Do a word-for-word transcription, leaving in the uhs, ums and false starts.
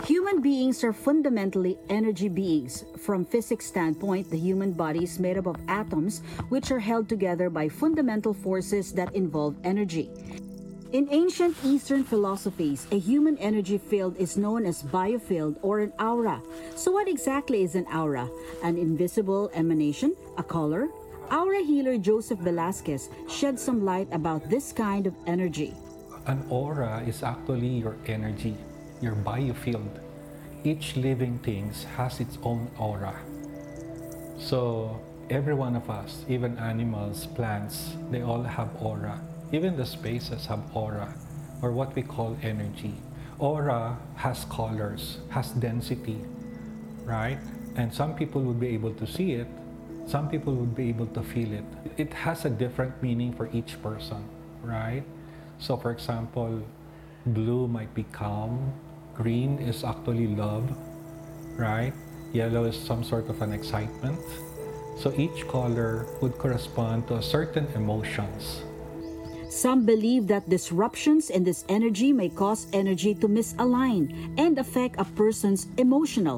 Human beings are fundamentally energy beings. From physics standpoint, the human body is made up of atoms which are held together by fundamental forces that involve energy. In ancient Eastern philosophies, a human energy field is known as biofield or an aura. So what exactly is an aura? An invisible emanation? A color? Aura healer Joseph Velasquez shed some light about this kind of energy. An aura is actually your energy, your biofield. Each living thing has its own aura. So every one of us, even animals, plants, they all have aura. Even the spaces have aura, or what we call energy. Aura has colors, has density, right? And some people would be able to see it, some people would be able to feel it. It has a different meaning for each person, right? So for example, blue might be calm, green is actually love, right? Yellow is some sort of an excitement. So each color would correspond to certain emotions. Some believe that disruptions in this energy may cause energy to misalign and affect a person's emotional